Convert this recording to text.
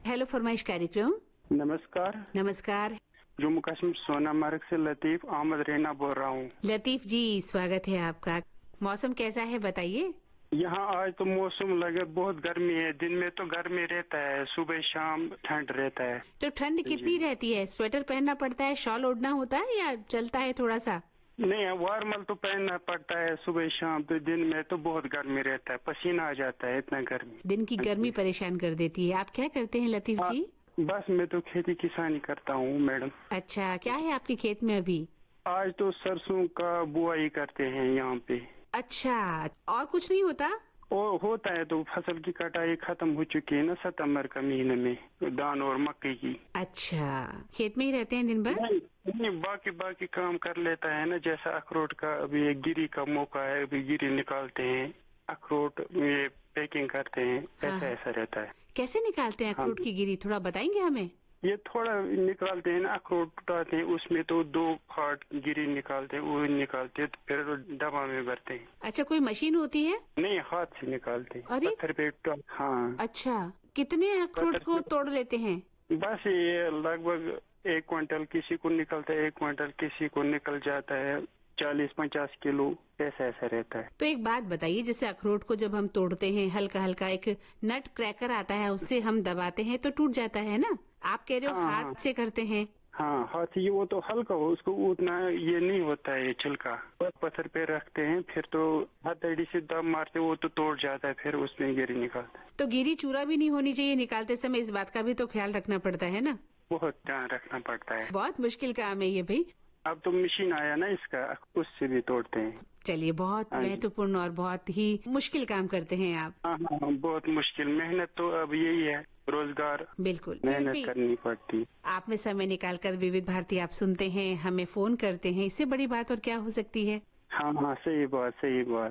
Hello फरमाइश कार्यक्रम। नमस्कार। नमस्कार। जम्मू कश्मीर सोनामर्ग से लतीफ अहमद रैना बोल रहा हूँ। लतीफ जी, स्वागत है आपका। मौसम कैसा है बताइए। यहाँ आज तो मौसम लगे बहुत गर्मी है। दिन में तो गर्मी रहता है, सुबह शाम ठंड रहता है। तो ठंड कितनी रहती है? स्वेटर पहनना पड़ता है, शॉल ओढ़ना होता है या चलता है थोड़ा सा? नहीं, वार्मल तो पहनना पड़ता है सुबह शाम। तो दिन में तो बहुत गर्मी रहता है, पसीना आ जाता है, इतना गर्मी। दिन की गर्मी परेशान कर देती है। आप क्या करते हैं लतीफ जी? बस मैं तो खेती किसानी करता हूँ मैडम। अच्छा, क्या है आपके खेत में अभी? आज तो सरसों का बुआई करते हैं यहाँ पे। अच्छा, और कुछ नहीं होता? और होता है तो फसल की कटाई खत्म हो चुकी है ना सितंबर का महीने में, धान और मक्के की। अच्छा, खेत में ही रहते हैं दिन भर? नहीं, बाकी काम कर लेता है ना। जैसा अखरोट का अभी एक गिरी का मौका है, अभी गिरी निकालते हैं, अखरोट ये पैकिंग करते हैं। हाँ। ऐसा रहता है। कैसे निकालते हैं अखरोट की गिरी, थोड़ा बताएंगे हमें? ये थोड़ा निकालते हैं ना, अखरोट उठाते हैं, उसमें तो 2 फाट गिरी निकालते हैं, वो निकालते हैं तो फिर डब्बा में भरते हैं। अच्छा, कोई मशीन होती है? नहीं, हाथ से निकालते हैं। अरे! पत्थर पे हाँ। अच्छा, कितने अखरोट को तोड़ लेते हैं? बस ये लगभग 1 क्विंटल किसी को निकलता है, 1 क्विंटल किसी को निकल जाता है, 40-50 किलो ऐसा रहता है। तो एक बात बताइए, जैसे अखरोट को जब हम तोड़ते हैं हल्का हल्का एक नट क्रैकर आता है, उससे हम दबाते हैं तो टूट जाता है ना? आप कह रहे हो हाँ, हाथ से करते हैं? हाँ, हाथ से। वो तो हल्का हो, उसको उतना ये नहीं होता है, ये छिलका बस पत्थर पे रखते हैं, फिर तो हथेली से दब मारते वो तो तोड़ जाता है, फिर उसमें गिरी निकालता है। तो गिरी चूरा भी नहीं होनी चाहिए निकालते समय, इस बात का भी तो ख्याल रखना पड़ता है ना? बहुत ध्यान रखना पड़ता है। बहुत मुश्किल काम है ये भाई। अब तो मशीन आया ना इसका, उससे भी तोड़ते हैं। चलिए, बहुत महत्वपूर्ण और बहुत ही मुश्किल काम करते हैं आप। हाँ, बहुत मुश्किल मेहनत तो अब यही है, रोजगार बिल्कुल मेहनत करनी पड़ती। आप में समय निकालकर विविध भारती आप सुनते हैं, हमें फोन करते हैं, इससे बड़ी बात और क्या हो सकती है? हाँ, सही बात।